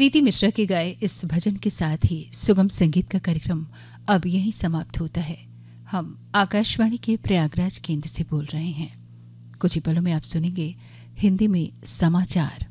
प्रीति मिश्रा के गाए इस भजन के साथ ही सुगम संगीत का कार्यक्रम अब यहीं समाप्त होता है। हम आकाशवाणी के प्रयागराज केंद्र से बोल रहे हैं। कुछ ही पलों में आप सुनेंगे हिंदी में समाचार।